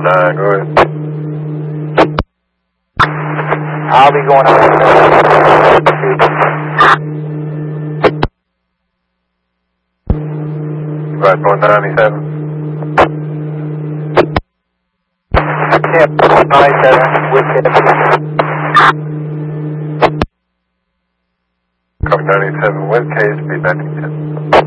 9, go ahead. I'll be going on. Right, 197. Tip 97 with tip. Copy 97, wind KSB 1910.